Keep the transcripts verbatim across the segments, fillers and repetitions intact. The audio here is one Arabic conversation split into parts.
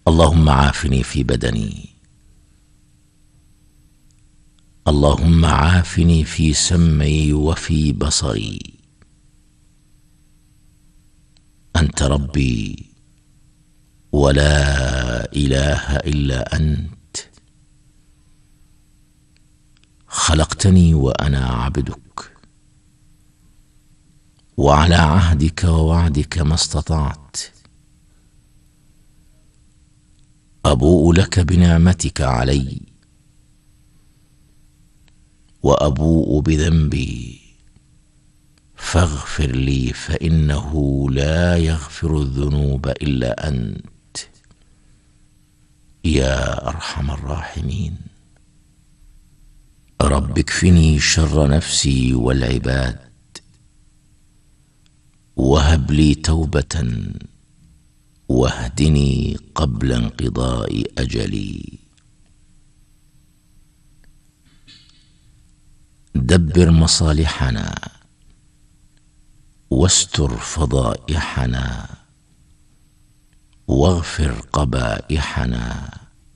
اللهم عافني في بدني، اللهم عافني في سمعي وفي بصري. أنت ربي ولا إله إلا أنت، خلقتني وأنا عبدك، وعلى عهدك ووعدك ما استطعت. أبوء لك بنعمتك علي وأبوء بذنبي، فاغفر لي فإنه لا يغفر الذنوب إلا أنت يا أرحم الراحمين. رب اكفني شر نفسي والعباد، وهب لي توبة واهدني قبل انقضاء أجلي. دبر مصالحنا واستر فضائحنا، واغفر قبائحنا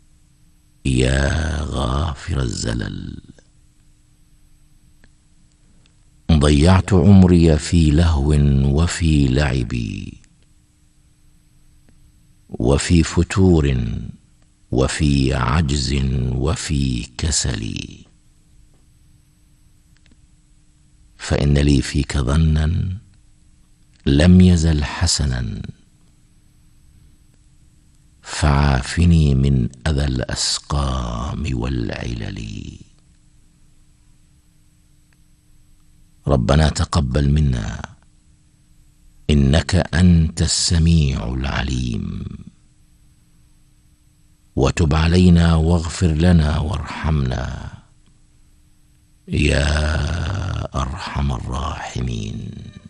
يا غافر الزلل. ضيعت عمري في لهو وفي لعب، وفي فتور وفي عجز وفي كسل، فإن لي فيك ظنا لم يزل حسنا، فعافني من أذى الأسقام والعلل. ربنا تقبل منا إنك أنت السميع العليم، وتب علينا واغفر لنا وارحمنا يا أرحم الراحمين.